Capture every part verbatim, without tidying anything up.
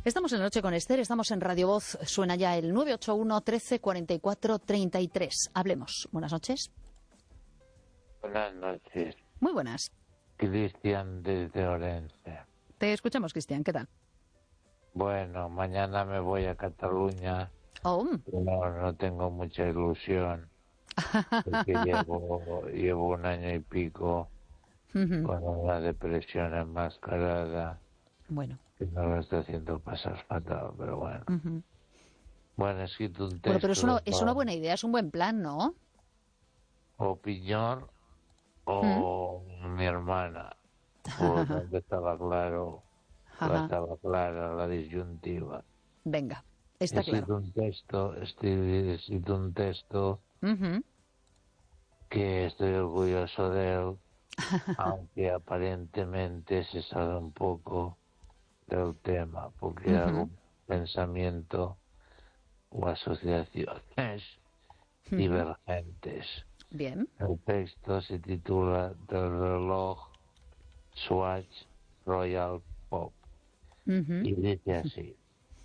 Estamos en la noche con Esther, estamos en Radio Voz, suena ya el nueve ocho uno, trece, cuarenta y cuatro, treinta y tres. Hablemos. Buenas noches. Buenas noches. Muy buenas. Cristian desde Orense. Te escuchamos, Cristian, ¿qué tal? Bueno, mañana me voy a Cataluña. Oh. No, no tengo mucha ilusión. Porque llevo, llevo un año y pico uh-huh. con una depresión enmascarada. Bueno. Que no lo está haciendo pasar fatal, pero bueno. Uh-huh. Bueno, he escrito un texto. Bueno, pero es una, es una buena idea, es un buen plan, ¿no? O Piñor o ¿Mm? mi hermana. Por donde estaba claro, no estaba clara la disyuntiva. Venga, está he escrito claro. Un texto, he escrito un texto uh-huh. que estoy orgulloso de él, aunque aparentemente se sabe un poco del tema, porque uh-huh. hago pensamiento o asociaciones uh-huh. divergentes. Bien. El texto se titula Del reloj Swatch Royal Pop uh-huh. y dice así: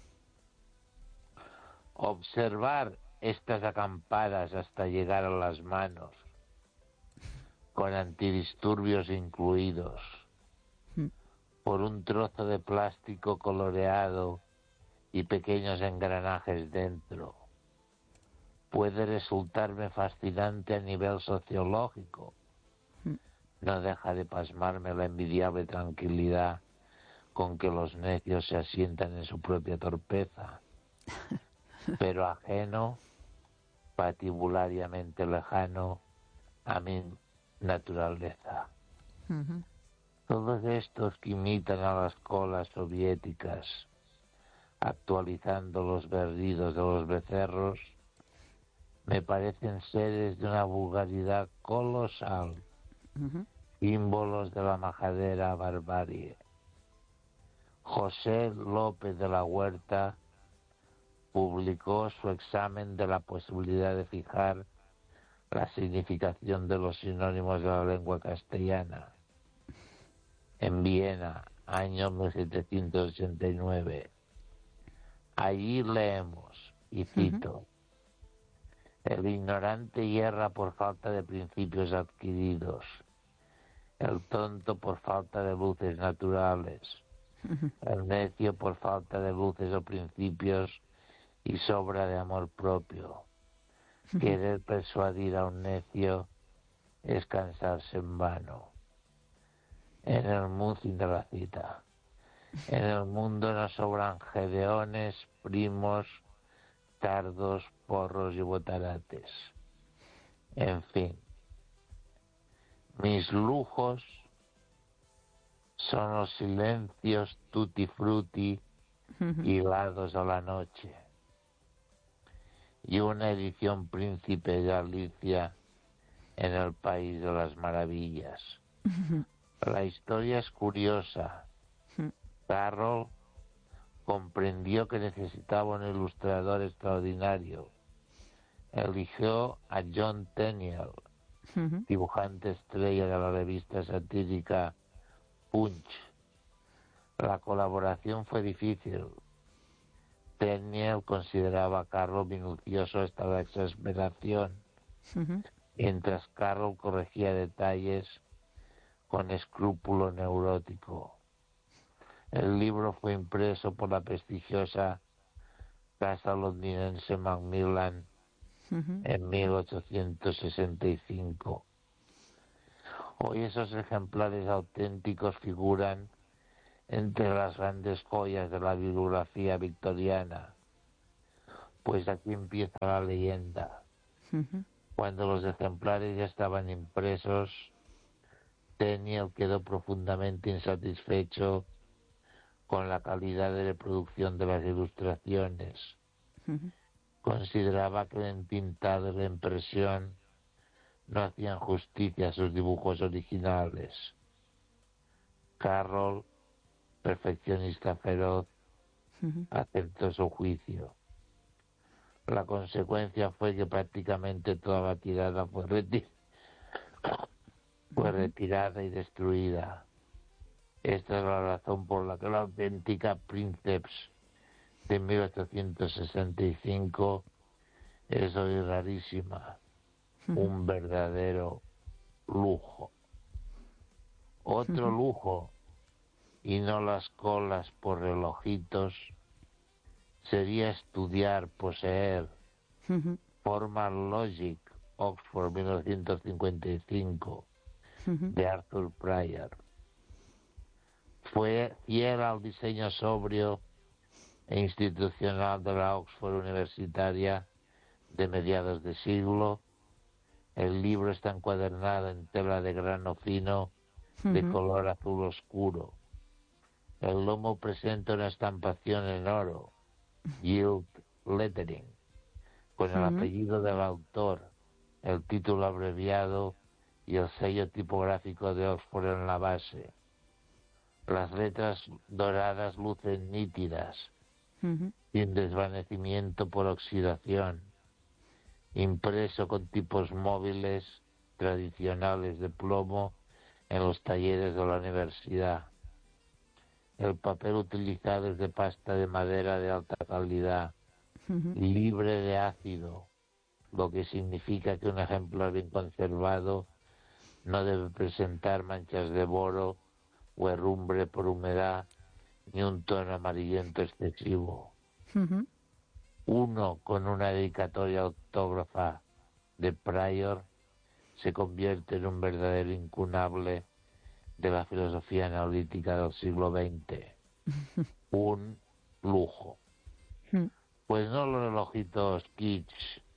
observar estas acampadas hasta llegar a las manos, con antidisturbios incluidos, uh-huh. por un trozo de plástico coloreado y pequeños engranajes dentro, puede resultarme fascinante a nivel sociológico. No deja de pasmarme la envidiable tranquilidad con que los necios se asientan en su propia torpeza, pero ajeno, patibulariamente lejano, a mi naturaleza. Uh-huh. Todos estos que imitan a las colas soviéticas, actualizando los berridos de los becerros, me parecen seres de una vulgaridad colosal. Uh-huh. Símbolos de la majadera barbarie. José López de la Huerta publicó su examen de la posibilidad de fijar la significación de los sinónimos de la lengua castellana en Viena, año mil setecientos ochenta y nueve. Allí leemos, y cito: uh-huh. el ignorante hierra por falta de principios adquiridos, el tonto por falta de luces naturales, uh-huh. el necio por falta de luces o principios y sobra de amor propio. Uh-huh. Querer persuadir a un necio es cansarse en vano. En el mundo de la cita. En el mundo no sobran gedeones, primos, tardos, porros y botarates. En fin. Mis lujos son los silencios tutti frutti uh-huh. hilados a la noche y una edición Príncipe de Galicia en el País de las Maravillas. Uh-huh. La historia es curiosa. Uh-huh. Carroll comprendió que necesitaba un ilustrador extraordinario. Eligió a John Tenniel, Uh-huh. dibujante estrella de la revista satírica Punch. La colaboración fue difícil. Tenniel consideraba a Carroll minucioso hasta la exasperación, uh-huh. mientras Carroll corregía detalles con escrúpulo neurótico. El libro fue impreso por la prestigiosa casa londinense Macmillan Uh-huh. en mil ochocientos sesenta y cinco. Hoy esos ejemplares auténticos figuran entre las grandes joyas de la bibliografía victoriana, pues aquí empieza la leyenda. Uh-huh. Cuando los ejemplares ya estaban impresos, Tenniel quedó profundamente insatisfecho con la calidad de reproducción de las ilustraciones. Uh-huh. Consideraba que el entintado y la impresión no hacían justicia a sus dibujos originales. Carroll, perfeccionista feroz, uh-huh. aceptó su juicio. La consecuencia fue que prácticamente toda la tirada fue, reti- fue uh-huh. retirada y destruida. Esta es la razón por la que la auténtica Princeps de mil ochocientos sesenta y cinco es hoy rarísima, un verdadero lujo. Otro lujo, y no las colas por relojitos, sería estudiar, poseer Formal Logic, Oxford, mil novecientos cincuenta y cinco, de Arthur Prior. Fue fiel al diseño sobrio e institucional de la Oxford universitaria de mediados de siglo. El libro está encuadernado en tela de grano fino de Ujú. color azul oscuro. El lomo presenta una estampación en oro, gilt lettering, con el Ujú. apellido del autor, el título abreviado y el sello tipográfico de Oxford en la base. Las letras doradas lucen nítidas, Ujú. sin desvanecimiento por oxidación, impreso con tipos móviles tradicionales de plomo en los talleres de la universidad. El papel utilizado es de pasta de madera de alta calidad, Ujú. libre de ácido, lo que significa que un ejemplar bien conservado no debe presentar manchas de boro o herrumbre por humedad, ni un tono amarillento excesivo. Ujú. Uno con una dedicatoria autógrafa de Prior se convierte en un verdadero incunable de la filosofía analítica del siglo veinte. Un lujo. Ujú. Pues no los relojitos kitsch,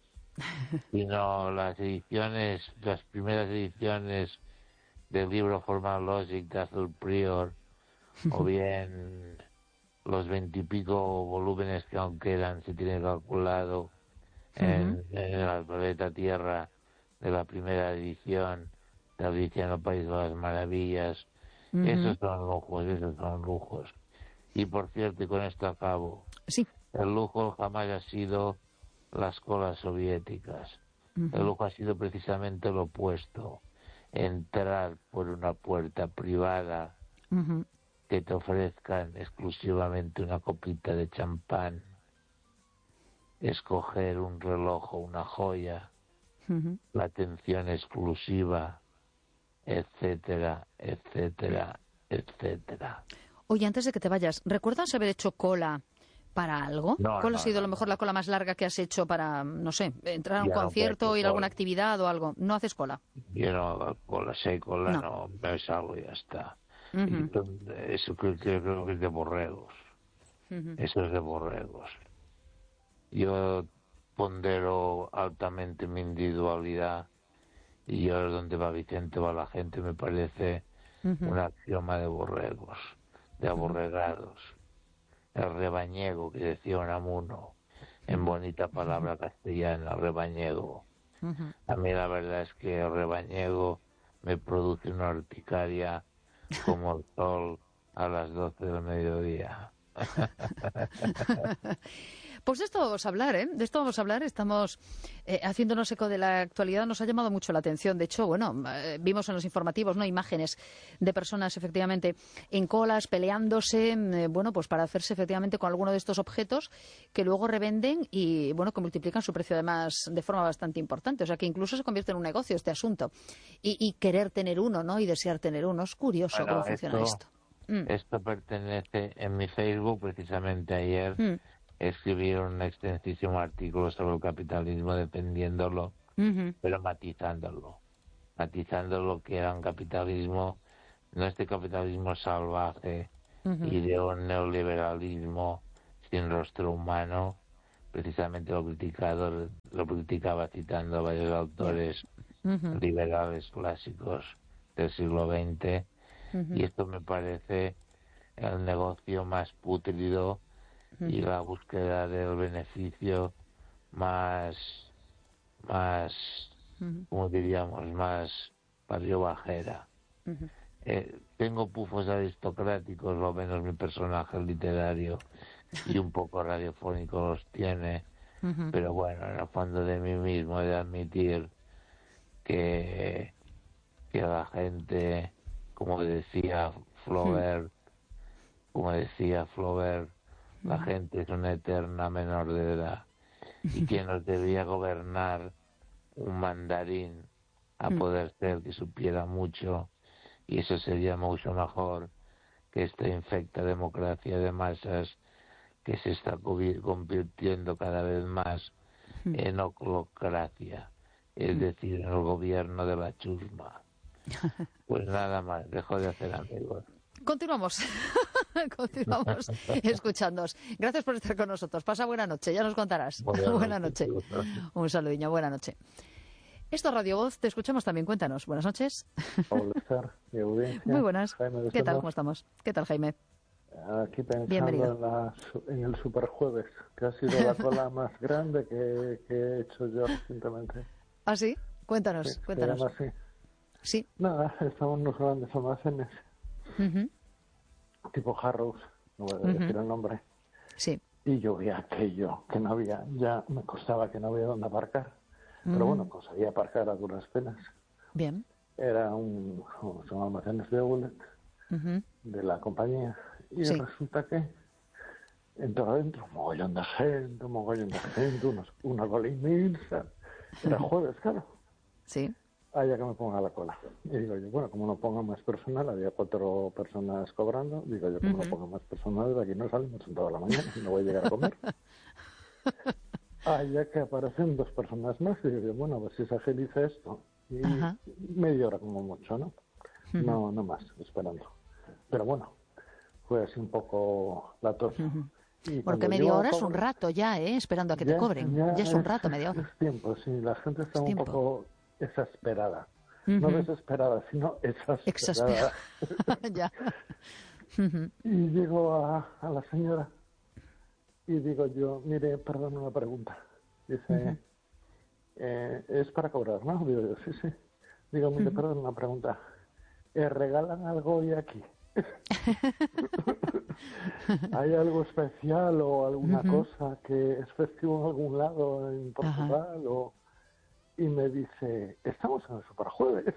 sino las ediciones, las primeras ediciones del libro Formal Logic de Arthur Prior, o bien los veintipico volúmenes que aún quedan, se tiene calculado, en, en el planeta Tierra, de la primera edición de Alicia en el País de las Maravillas. Ujú. Esos son lujos, esos son lujos. Y por cierto, y con esto acabo, Sí. el lujo jamás ha sido las colas soviéticas. El Ujú. lujo ha sido precisamente lo opuesto, entrar por una puerta privada, Ujú. que te ofrezcan exclusivamente una copita de champán, escoger un reloj o una joya, Ujú. la atención exclusiva, etcétera, etcétera, etcétera. Oye, antes de que te vayas, ¿recuerdas haber hecho cola para algo? No, ¿Cuál ha no, sido a no, lo mejor no. la cola más larga que has hecho para, no sé, entrar a un Yo no he concierto, hecho ir a alguna cola. actividad o algo? ¿No haces cola? Yo no hago cola, si hay cola No. no, me salgo y ya está. Y Ujú. eso creo, creo que es de borregos. Ujú. Eso es de borregos. Yo pondero altamente mi individualidad y yo donde va Vicente va la gente, me parece Ujú. un axioma de borregos, de Ujú. aborregados. El rebañego que decía Unamuno, en Ujú. bonita palabra castellana, rebañego. Ujú. A mí la verdad es que el rebañego me produce una urticaria como el sol a las doce del mediodía. Pues de esto vamos a hablar, ¿eh? De esto vamos a hablar. Estamos eh, haciéndonos eco de la actualidad. Nos ha llamado mucho la atención. De hecho, bueno, eh, vimos en los informativos, ¿no? Imágenes de personas, efectivamente, en colas, peleándose, eh, bueno, pues para hacerse, efectivamente, con alguno de estos objetos que luego revenden y, bueno, que multiplican su precio, además, de forma bastante importante. O sea, que incluso se convierte en un negocio este asunto. Y, y querer tener uno, ¿no? Y desear tener uno. Es curioso cómo Bueno, funciona esto, esto. Mm. esto pertenece en mi Facebook, precisamente ayer, Mm. escribí un extensísimo artículo sobre el capitalismo defendiéndolo, Ujú. pero matizándolo, matizando lo que era un capitalismo, no este capitalismo salvaje Ujú. y de un neoliberalismo sin rostro humano. Precisamente lo criticado, lo criticaba citando a varios Ya. autores Ujú. liberales clásicos del siglo veinte, y Ujú. esto me parece el negocio más pútrido y Ujú. la búsqueda del beneficio más, más, Ujú. como diríamos, más bajera. Ujú. Eh, tengo pufos aristocráticos, lo menos mi personaje literario, y un poco radiofónico los tiene, Ujú. pero bueno, en el fondo de mí mismo he de admitir que, que la gente, como decía Flaubert, como decía Flaubert, La Ujú. gente es una eterna menor de edad. Y quien nos debía gobernar, un mandarín, a Mm. poder ser que supiera mucho, y eso sería mucho mejor que esta infecta democracia de masas que se está cubi- convirtiendo cada vez más Mm. en oclocracia, es Mm. decir, en el gobierno de la chusma. Pues nada más, dejo de hacer amigos. Continuamos, continuamos escuchándoos. Gracias por estar con nosotros. Pasa buena noche, ya nos contarás. Buenas Buena noches. noche. Buenas noches. Un saludiño, buena noche. Esto es Radio Voz, te escuchamos también, cuéntanos. Buenas noches. Hola, Esther, y audiencia. Muy buenas. Jaime de ¿Qué tal? Sendos. ¿Cómo estamos? ¿Qué tal, Jaime? Aquí pensando Bienvenido. en, la, su- en el Superjueves, que ha sido la cola más grande que, que he hecho yo recientemente. ¿Ah, sí? Cuéntanos, Sí, se cuéntanos. llama así. Sí. Nada, estamos en unos grandes almacenes, Ujú. tipo Harrows, no voy a Ujú. decir el nombre. Sí. Y yo vi aquello, que no había, ya me costaba que no había dónde aparcar. Pero Ujú. bueno, conseguí aparcar a duras penas. Bien. Era un, son almacenes de outlet Ujú. de la compañía. Y Sí. resulta que entró adentro un mogollón de gente, un mogollón de gente, unos, una cola inmensa. Era jueves, claro. Sí. Allá que me ponga la cola. Y digo yo, bueno, como no ponga más personal, había cuatro personas cobrando, digo yo, como no Ujú. ponga más personal, de aquí no salimos en toda la mañana, no voy a llegar a comer. Allá que aparecen dos personas más, y digo yo, bueno, a ver si se agiliza esto. Y Ajá. media hora como mucho, ¿no? Ujú. No, no más, esperando. Pero bueno, fue así un poco la tos. Ujú. Y Bueno, cuando que media llego a hora es un cobrar- rato ya, ¿eh? Esperando a que te cobren. Ya es un rato, media hora. Es tiempo, sí, la gente está Es un tiempo. poco exasperada. No Ujú. desesperada, sino exasperada. Exasperada. Ya. Ujú. Y llego a, a la señora y digo yo, mire, perdón, una pregunta. Dice, Ujú. eh, es para cobrar, ¿no? Digo yo, sí, sí. Digo, mire, Ujú. perdón, una pregunta. ¿Eh, ¿Regalan algo hoy aquí? ¿Hay algo especial o alguna Ujú. cosa que es festivo en algún lado en Ajá. Portugal? O... Y me dice, estamos en el Superjueves.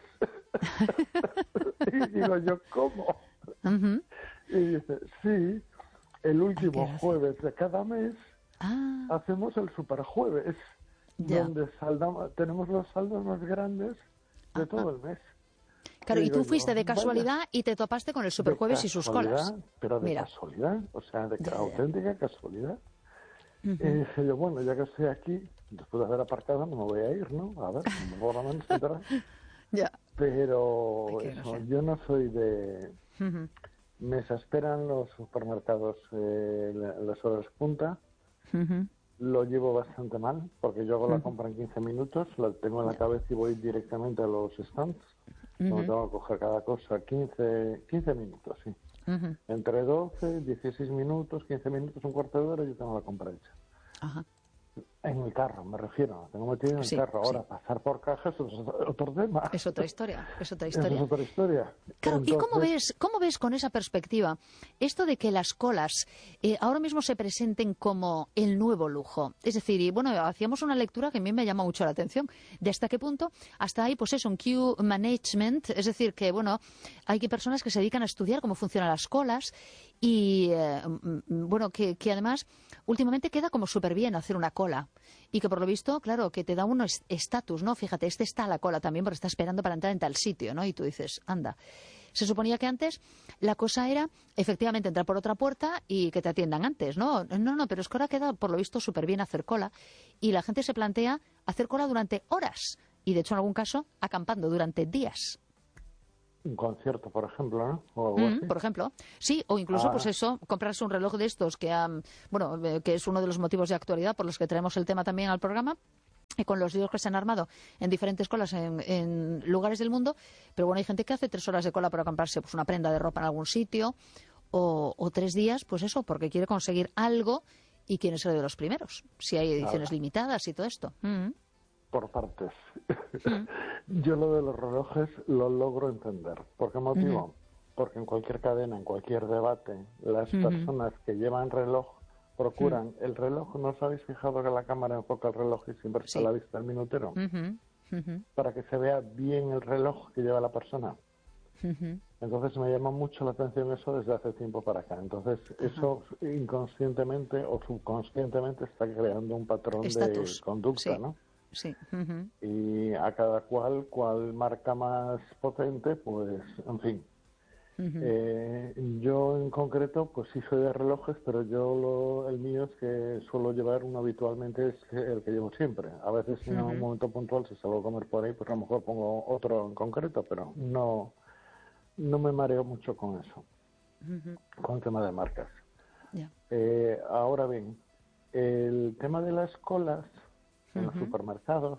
Y digo yo, ¿cómo? Ujú. Y dice, sí, el Ay, qué último gracia. jueves de cada mes Ah, hacemos el Superjueves, ya. donde saldamos, tenemos los saldos más grandes de Ah, ah. todo el mes. Claro, y Digo tú yo, fuiste de vaya, casualidad y te topaste con el de Superjueves y sus colas. casualidad, pero de Mira. casualidad, o sea, de Ya, ya, ya. auténtica casualidad. Y Ujú. dije yo, bueno, ya que estoy aquí, después de haber aparcado, no me voy a ir, ¿no? A ver, por lo menos entrar. Ya. Pero Ay, qué eso, gracia. yo no soy de... Ujú. Me exasperan los supermercados eh, la- las horas punta. Ujú. Lo llevo bastante mal, porque yo hago la Ujú. compra en quince minutos, la tengo en la Ya. cabeza y voy directamente a los stands. No Ujú. tengo que coger cada cosa quince, quince minutos, sí. Ujú. Entre doce, dieciséis minutos, quince minutos, un cuarto de hora, yo tengo la compra hecha. Ajá. En mi carro, me refiero, la tengo metido en el Sí, carro. Ahora, sí. pasar por cajas es otro tema. Es otra historia, es otra Eso es historia. otra historia. Claro, ¿y cómo Entonces, ves, cómo ves con esa perspectiva esto de que las colas eh, ahora mismo se presenten como el nuevo lujo? Es decir, y bueno, hacíamos una lectura que a mí me llama mucho la atención. ¿De hasta qué punto? Hasta ahí, pues eso, un queue management, es decir, que bueno, hay que personas que se dedican a estudiar cómo funcionan las colas y eh, mm, mm, bueno, que, que además últimamente queda como súper bien hacer una cola. Y que por lo visto, claro, que te da un es- estatus, ¿no? Fíjate, este está a la cola también porque está esperando para entrar en tal sitio, ¿no? Y tú dices, anda. Se suponía que antes la cosa era efectivamente entrar por otra puerta y que te atiendan antes, ¿no? No, no, pero es que ahora queda por lo visto súper bien hacer cola y la gente se plantea hacer cola durante horas y de hecho en algún caso acampando durante días. un concierto, por ejemplo, ¿no? O algo Mm, así. por ejemplo, sí, o incluso, pues Ah, eso, comprarse un reloj de estos que, han- bueno, eh, que es uno de los motivos de actualidad por los que traemos el tema también al programa, y con los líos que se han armado en diferentes colas en, en lugares del mundo, pero bueno, hay gente que hace tres horas de cola para comprarse pues una prenda de ropa en algún sitio, o, o tres días, pues eso, porque quiere conseguir algo y quiere ser de los primeros, si hay ediciones nada, limitadas y todo esto. Mm, por partes. mm, Yo lo de los relojes lo logro entender. ¿Por qué ujú, motivo? Porque en cualquier cadena, en cualquier debate, las ujú. personas que llevan reloj Mm, procuran el reloj. ¿No os habéis fijado que la cámara enfoca el reloj y siempre está a sí. la vista del minutero? Ujú, ujú, Para que se vea bien el reloj que lleva la persona. ujú. Entonces me llama mucho la atención eso desde hace tiempo para acá. Entonces eso inconscientemente o subconscientemente está creando un patrón Estatus. de conducta, Sí. ¿no? Sí. Uh-huh. Y a cada cual, cual marca más potente, pues, en fin. Uh-huh. Eh, yo en concreto, pues sí soy de relojes, pero yo lo, el mío es que suelo llevar uno habitualmente, es el que llevo siempre. A veces si en Uh-huh. un momento puntual, si salgo a comer por ahí, pues a lo mejor pongo otro en concreto, pero no, no me mareo mucho con eso, Uh-huh. con el tema de marcas. Yeah. Eh, ahora bien, el tema de las colas en Uh-huh. los supermercados,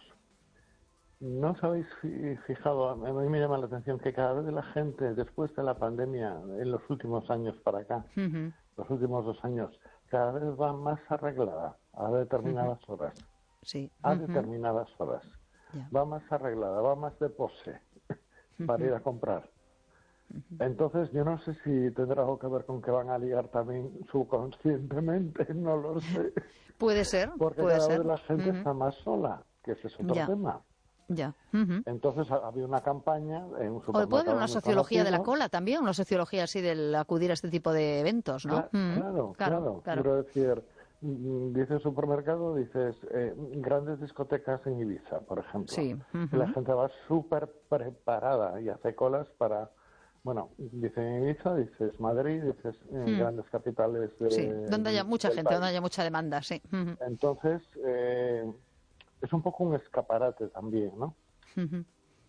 ¿no os habéis fijado? A mí me llama la atención que cada vez la gente, después de la pandemia, en los últimos años para acá, Uh-huh. los últimos dos años, cada vez va más arreglada a determinadas uh-huh. horas. Sí. A Uh-huh. determinadas horas. Yeah. Va más arreglada, va más de pose uh-huh. para ir a comprar. Uh-huh. Entonces, yo no sé si tendrá algo que ver con que van a ligar también subconscientemente, no lo sé. Puede ser, Porque puede cada ser. vez la gente Uh-huh. está más sola, que ese es otro Ya. tema. Ya. Uh-huh. Entonces había una campaña en un O supermercado. puede haber una sociología de la conocido. cola también, una sociología así del acudir a este tipo de eventos, ¿no? Cla- Mm. Claro, claro, claro, claro. Quiero decir, mm, dices supermercado, dices eh, grandes discotecas en Ibiza, por ejemplo. Sí. Y la Ujú. gente va súper preparada y hace colas para, bueno, dicen Ibiza, dices Madrid, dices eh, Mm. grandes capitales de, Sí, donde haya mucha del gente, país. donde haya mucha demanda, sí. Ujú. Entonces, eh, es un poco un escaparate también, ¿no? Ujú.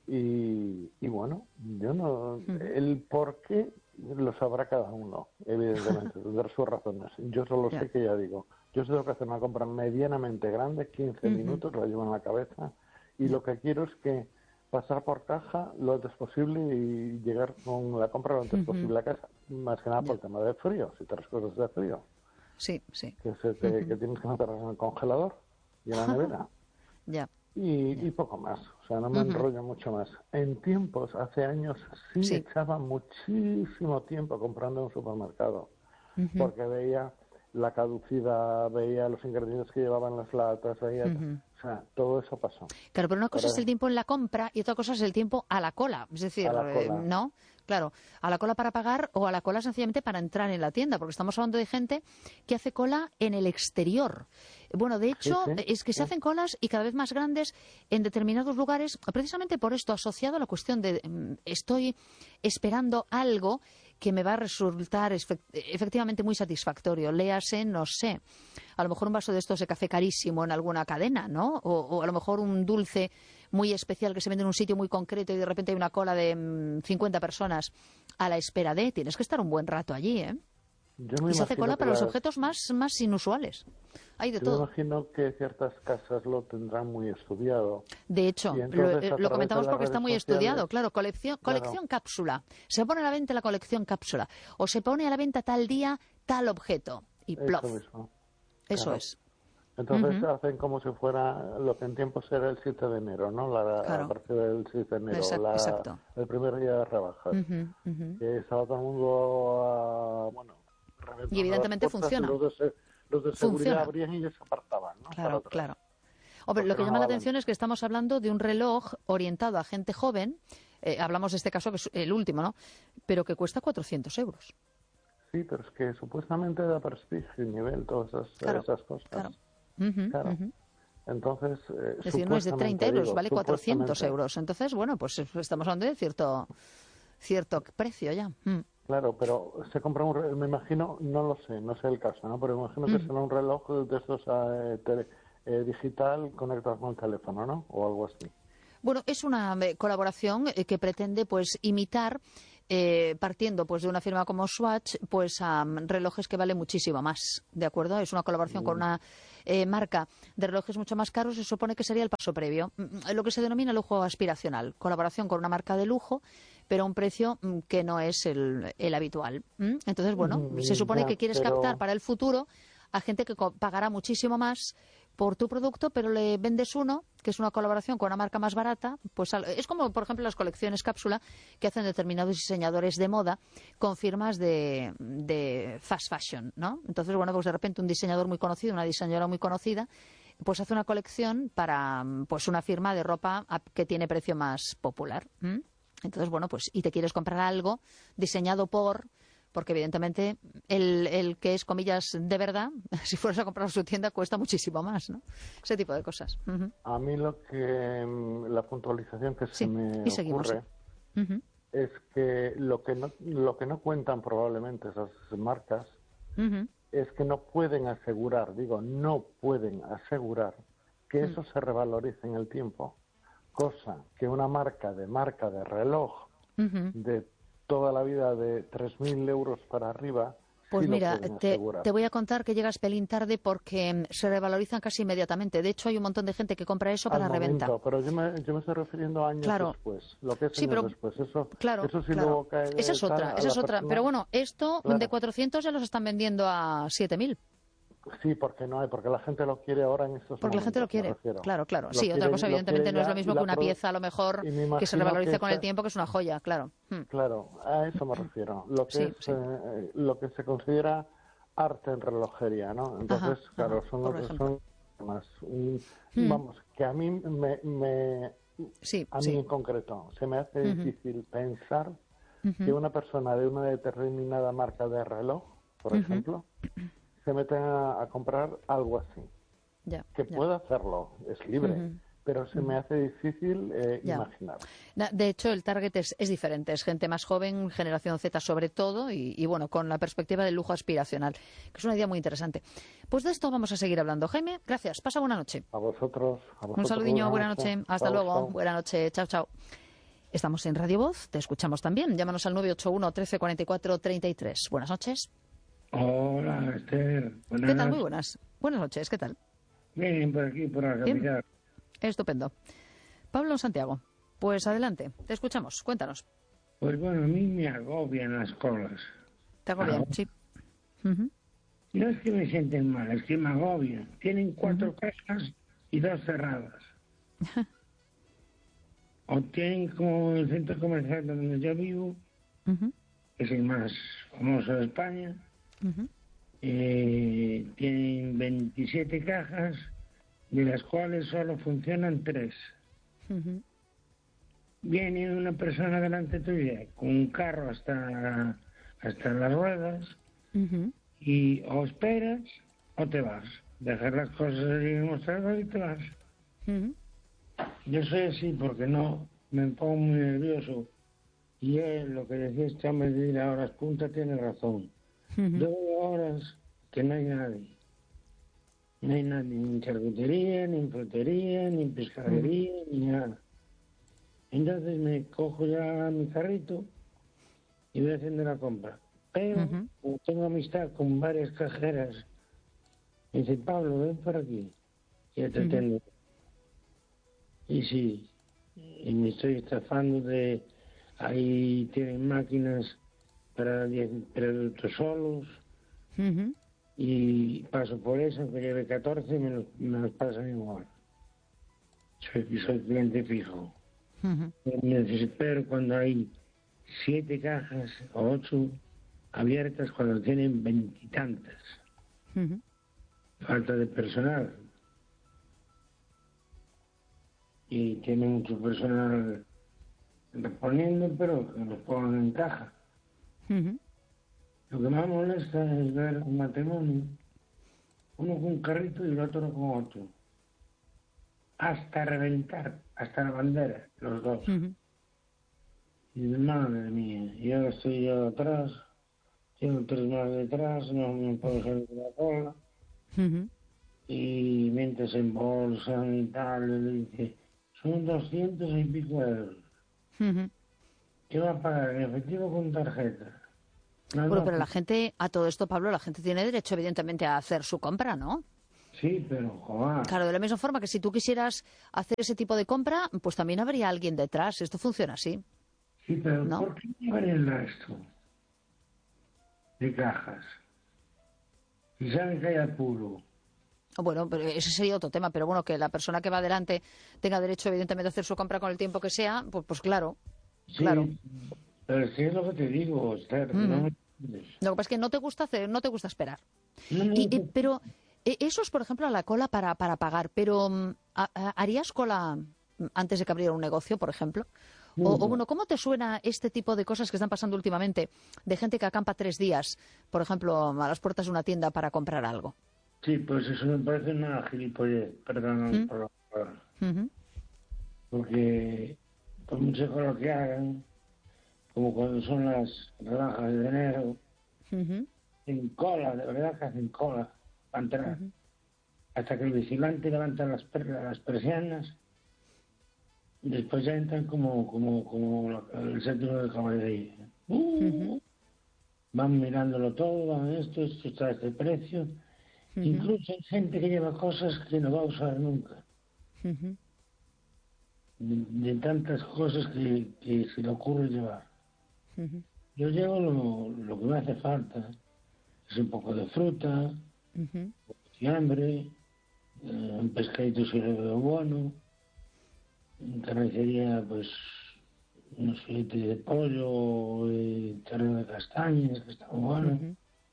Y, y bueno, yo no... El por qué lo sabrá cada uno, evidentemente, tendrá sus razones. Yo solo Ya. sé que ya digo, yo tengo que hacer una compra medianamente grande, quince Ujú. minutos, la llevo en la cabeza, y lo que quiero es que pasar por caja lo antes posible y llegar con la compra lo antes Ujú. posible a casa, más que nada por el tema de frío, si traes cosas de frío, Sí, sí. que, se te- que tienes que meterlas en el congelador y en la nevera. Ya. Y, y poco más, o sea, no me Ujú. enrollo mucho más. En tiempos, hace años, sí, Sí. echaba muchísimo tiempo comprando en un supermercado, Ujú. porque veía la caducidad, veía los ingredientes que llevaban las latas, veía... Ujú. O sea, todo eso pasó. Claro, pero una cosa Ahora, es el tiempo en la compra y otra cosa es el tiempo a la cola. Es decir, A la eh, cola. ¿no? Claro, a la cola para pagar o a la cola sencillamente para entrar en la tienda, porque estamos hablando de gente que hace cola en el exterior. Bueno, de hecho, sí, es que sí. se hacen colas y cada vez más grandes en determinados lugares, precisamente por esto, asociado a la cuestión de mm, estoy esperando algo que me va a resultar esfe- efectivamente muy satisfactorio. Léase, no sé, a lo mejor un vaso de estos de café carísimo en alguna cadena, ¿no? O, o a lo mejor un dulce muy especial que se vende en un sitio muy concreto y de repente hay una cola de mm, cincuenta personas a la espera de. Tienes que estar un buen rato allí, ¿eh? Yo me Y se hace imagino cola que para los las- objetos más, más inusuales. Hay de Yo me todo. imagino que ciertas casas lo tendrán muy estudiado. De hecho, Y lo, entonces, eh, a lo través comentamos de las porque está redes muy sociales, estudiado. Claro, colección, Claro. colección cápsula. Se pone a la venta la colección cápsula. O se pone a la venta tal día, tal objeto. Y plof. Eso mismo. Eso Claro. es. Entonces Ujú. hacen como si fuera lo que en tiempos era el siete de enero, ¿no? La, Claro. A partir del siete de enero, Exacto, la- exacto. el primer día de rebajas. Ujú, ujú. Que estaba todo el mundo, ah, bueno, reventando Y evidentemente las puertas, funciona. y Los de, se- los de seguridad Funciona. abrían y se apartaban, ¿no? Para Claro, atrás. claro. Hombre, Porque lo que no llama la daban. atención es que estamos hablando de un reloj orientado a gente joven. Eh, hablamos de este caso, que es el último, ¿no? Pero que cuesta cuatrocientos euros. Sí, pero es que supuestamente da prestigio y nivel, todas esas, Claro, esas cosas. Claro. Ujú, Claro. ujú. Entonces, eh, Es decir, no es de treinta supuestamente, euros, digo, vale cuatrocientos supuestamente. euros. Entonces, bueno, pues eh, estamos hablando de cierto, cierto precio ya. Mm. Claro, pero se compra un reloj, me imagino, no lo sé, no sé el caso, ¿no? Pero me imagino que Mm. será un reloj de estos eh, tele- eh, digital conectado con el teléfono, ¿no? O algo así. Bueno, es una eh, colaboración eh, que pretende pues imitar, eh, partiendo pues de una firma como Swatch, pues a mm, relojes que valen muchísimo más, ¿de acuerdo? Es una colaboración con una eh, marca de relojes mucho más caros. Se supone que sería el paso previo, mm, lo que se denomina lujo aspiracional, colaboración con una marca de lujo, pero a un precio mm, que no es el, el habitual. ¿m? Entonces, bueno, Mm, se supone ya, que quieres pero- captar para el futuro a gente que co- pagará muchísimo más por tu producto, pero le vendes uno, que es una colaboración con una marca más barata, pues al- es como, por ejemplo, las colecciones cápsula que hacen determinados diseñadores de moda con firmas de, de fast fashion, ¿no? Entonces, bueno, pues de repente un diseñador muy conocido, una diseñadora muy conocida, pues hace una colección para pues una firma de ropa a- que tiene precio más popular. ¿m? Entonces, bueno, pues, y te quieres comprar algo diseñado por... Porque evidentemente el, el que es, comillas, de verdad, si fueras a comprar a su tienda cuesta muchísimo más, ¿no? Ese tipo de cosas. Uh-huh. A mí lo que, la puntualización que sí, se me y seguimos, ocurre sí. uh-huh. es que lo que no, lo que no cuentan probablemente esas marcas uh-huh. es que no pueden asegurar, digo, no pueden asegurar que eso uh-huh. se revalorice en el tiempo, cosa que una marca de marca de reloj uh-huh. de toda la vida de tres mil euros para arriba. Pues sí mira, te, te voy a contar que llegas pelín tarde porque se revalorizan casi inmediatamente. De hecho, hay un montón de gente que compra eso para Al reventa. Momento, pero yo me, yo me estoy refiriendo a años claro. después. Lo que es sí, años pero, después. Eso, claro, eso sí claro. luego cae. Esa es otra, esa es otra. Persona. Pero bueno, esto claro. de cuatrocientos ya los están vendiendo a siete mil. Sí, porque no hay, porque la gente lo quiere ahora en estos Porque momentos, la gente lo quiere, claro, claro. Lo sí, quiere, otra cosa evidentemente no es lo mismo que una produ... pieza a lo mejor que se revalorice que con esa... el tiempo, que es una joya, claro. Hmm. Claro, a eso me refiero. Lo que sí, es sí. eh, lo que se considera arte en relojería, ¿no? Entonces, ajá, claro, ajá, son por otros ejemplo. son más un, hmm. vamos, que a mí me, me sí, a mí sí. en concreto se me hace uh-huh. difícil pensar uh-huh. que una persona de una determinada marca de reloj, por uh-huh. ejemplo, se meten a, a comprar algo así. Ya, que ya. pueda hacerlo, es libre, uh-huh. pero se uh-huh. me hace difícil eh, imaginar. De hecho, el target es, es diferente, es gente más joven, generación Z sobre todo, y, y bueno, con la perspectiva del lujo aspiracional, que es una idea muy interesante. Pues de esto vamos a seguir hablando. Jaime, gracias, pasa buena noche. A vosotros. A vosotros Un saludinho, buena noche, noche. hasta chao, luego, chao. buena noche, chao, chao. Estamos en Radio Voz, te escuchamos también, llámanos al nueve ocho uno, trece, cuarenta y cuatro, treinta y tres. Buenas noches. Hola, Esther. Buenas ¿Qué tal? Muy buenas. Buenas noches, ¿qué tal? Bien, por aquí, por la capital. Bien. Estupendo. Pablo Santiago, pues adelante, te escuchamos, cuéntanos. Pues bueno, a mí me agobian las colas. ¿Te agobian? Ah, Sí. Uh-huh. No es que me sienten mal, es que me agobian. Tienen cuatro uh-huh. cajas y dos cerradas. O tienen como el centro comercial donde yo vivo, uh-huh. que es el más famoso de España, uh-huh. eh, tienen veintisiete cajas, de las cuales solo funcionan tres. Uh-huh. Viene una persona delante tuya con un carro hasta, hasta las ruedas uh-huh. y o esperas o te vas. Dejar las cosas en el mostrador y te vas. Uh-huh. Yo soy así porque no me pongo muy nervioso. Y él, lo que decía este hombre de ir a horas punta, tiene razón. Uh-huh. Dos horas que no hay nadie. No hay nadie, ni en charcutería, ni en frutería, ni en pescadería, uh-huh. ni nada. Entonces me cojo ya mi carrito y voy haciendo la compra. Pero uh-huh. como tengo amistad con varias cajeras, me dice, Pablo, ven por aquí. Y ya te uh-huh. tengo. Y sí, y me estoy estafando de... Ahí tienen máquinas para diez productos solos. Uh-huh. Y paso por eso, aunque lleve catorce, me los, me los pasan igual. Soy, soy cliente fijo. Uh-huh. Me desespero cuando hay siete cajas o ocho abiertas cuando tienen veintitantas. Uh-huh. Falta de personal. Y tiene mucho personal reponiendo, pero que los ponen en caja. Uh-huh. Lo que más molesta es ver un matrimonio, uno con un carrito y el otro con otro. Hasta reventar, hasta la bandera, los dos. Uh-huh. Y madre mía, yo estoy yo atrás, tengo tres más detrás, no me puedo salir de la cola. Uh-huh. Y mientras embolsan y tal, le dice, son doscientos y pico euros. Uh-huh. ¿Qué va a pagar? ¿En efectivo con tarjeta? Nada. Bueno, pero la gente, a todo esto, Pablo, la gente tiene derecho, evidentemente, a hacer su compra, ¿no? Sí, pero, joder. Claro, de la misma forma que si tú quisieras hacer ese tipo de compra, pues también habría alguien detrás. Esto funciona así. Sí, pero ¿no? ¿por qué llevar el resto de cajas? Si saben que hay apuro. Bueno, pero ese sería otro tema, pero bueno, que la persona que va adelante tenga derecho, evidentemente, a hacer su compra con el tiempo que sea, pues, pues claro, sí, claro. Pero sí es lo que te digo, Esther, mm. no me... Lo que pasa es que no te gusta hacer, no te gusta esperar. No, no, y, no. y, pero eso es, por ejemplo, a la cola para, para pagar, pero ¿harías cola antes de que abriera un negocio, por ejemplo? O, o bueno, ¿cómo te suena este tipo de cosas que están pasando últimamente? De gente que acampa tres días, por ejemplo, a las puertas de una tienda para comprar algo. Sí, pues eso me parece una gilipollez, perdón ¿Mm? por la palabra. Uh-huh. Porque por mucho que lo que hagan, como cuando son las rebajas de enero, Uh-huh. en cola, de verdad que hacen cola para entrar. Uh-huh. Hasta que el vigilante levanta las, per- las persianas, y después ya entran como, como, como la- el centro de caballería. Uh, Uh-huh. Van mirándolo todo, van esto, esto está a este precio. Uh-huh. Incluso hay gente que lleva cosas que no va a usar nunca. Uh-huh. De, de tantas cosas que, que se le ocurre llevar. Uh-huh. Yo llevo lo, lo que me hace falta. Es un poco de fruta, Uh-huh. fiambre, eh, un pescadito si lo veo bueno, en carnicería pues unos filetes de pollo, eh, carne de castañas, que está bueno. Uh-huh.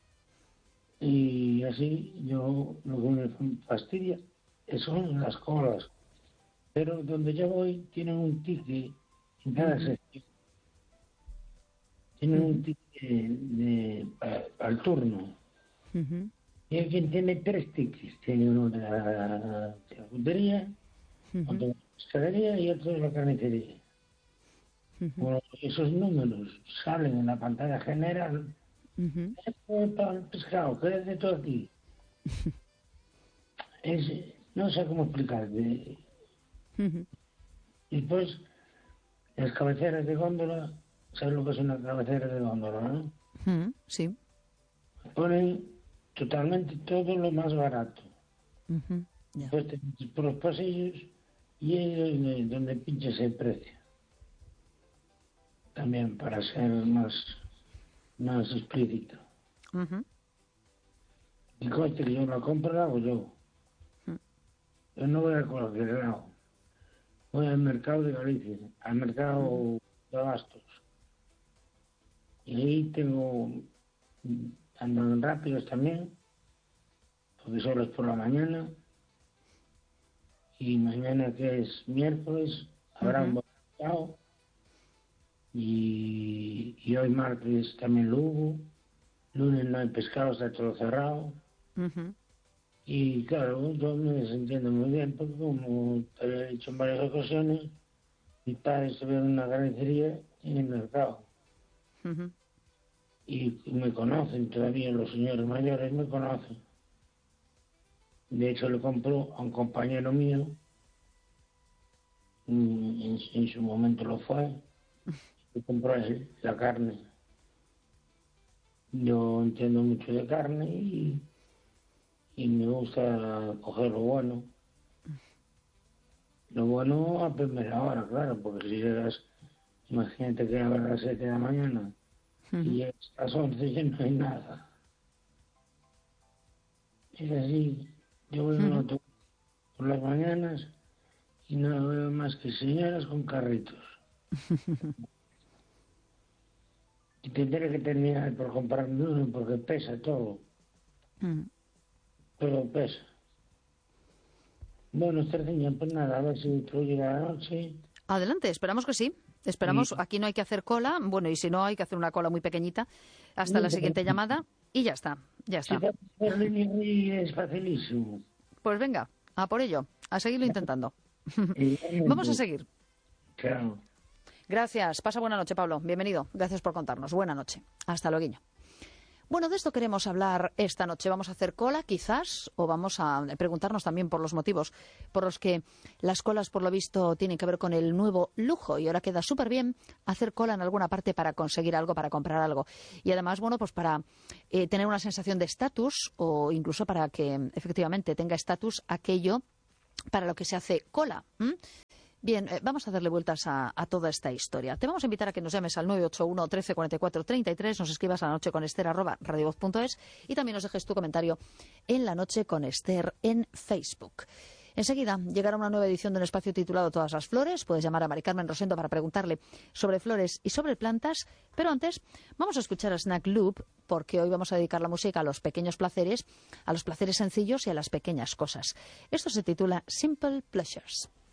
Y así yo lo que me fastidia son las colas. Pero donde yo voy tienen un ticket en cada Uh-huh. sección. Tienen Uh-huh. un ticket de, de, pa- al turno. Uh-huh. Y hay quien tiene tres tickets. Tiene uno de la charcutería, Uh-huh. otro de la pescadería y otro de la carnicería. Uh-huh. Bueno, esos números salen en la pantalla general. Uh-huh. ¿Qué para el pescado? ¿Qué es de todo aquí? Es, no sé cómo explicarte. Uh-huh. Y después, las cabeceras de góndola, ¿sabes lo que es una cabecera de góndola, no? Uh-huh. Sí. Ponen totalmente todo lo más barato. Uh-huh. Ya. Después te metes por los pasillos y es donde, donde pinches el precio. También para ser más, más explícito. Uh-huh. Y coste que yo la compro la hago yo. Mm. Yo no voy a cualquier lado. Voy al mercado de Galicia, al mercado de Abastos. Y ahí tengo, andan rápidos también, porque solo es por la mañana. Y mañana, que es miércoles, habrá Ujú. un buen mercado. Y, y hoy martes también lo hubo. Lunes no hay pescado, está todo cerrado. Uh-huh. Y claro, yo me desentiendo muy bien, porque como te había dicho en varias ocasiones, mi padre estuvo en una carnicería en el mercado. Uh-huh. Y me conocen todavía, los señores mayores me conocen. De hecho, le compró a un compañero mío, en, en- en su momento lo fue, le compró a él la carne. Yo entiendo mucho de carne y, y me gusta coger lo bueno. Lo bueno a primera hora, claro, porque si llegas, imagínate que a las siete de la mañana y Uh-huh. llegas a las once y no hay nada. Es así, yo voy en Ujú. autobús por las mañanas y no veo más que señoras con carritos. Y tendré que terminar por comprarme uno porque pesa todo, Uh-huh. todo pesa. Bueno, Esterciña, pues nada, a ver si tú llega la noche. Adelante, esperamos que sí. Esperamos, Y- aquí no hay que hacer cola, bueno, y si no hay que hacer una cola muy pequeñita hasta la siguiente llamada y ya está, ya Si está. vas a hacer línea ahí es facilísimo. Pues venga, a por ello, a seguirlo intentando. Igualmente. Vamos a seguir. Chao. Gracias, pasa buena noche, Pablo. Bienvenido, gracias por contarnos. Buena noche. Hasta luego. Bueno, de esto queremos hablar esta noche. Vamos a hacer cola, quizás, o vamos a preguntarnos también por los motivos por los que las colas, por lo visto, tienen que ver con el nuevo lujo. Y ahora queda súper bien hacer cola en alguna parte para conseguir algo, para comprar algo. Y además, bueno, pues para eh, tener una sensación de estatus o incluso para que efectivamente tenga estatus aquello para lo que se hace cola. ¿m? Bien, eh, vamos a darle vueltas a, a toda esta historia. Te vamos a invitar a que nos llames al nueve ocho uno, trece, cuarenta y cuatro, treinta y tres, nos escribas a la noche con Ester arroba radiovoz punto es y también nos dejes tu comentario en La Noche con Ester en Facebook. Enseguida llegará una nueva edición de un espacio titulado Todas las Flores. Puedes llamar a Mari Carmen Rosendo para preguntarle sobre flores y sobre plantas. Pero antes vamos a escuchar a Snack Loop porque hoy vamos a dedicar la música a los pequeños placeres, a los placeres sencillos y a las pequeñas cosas. Esto se titula Simple Pleasures.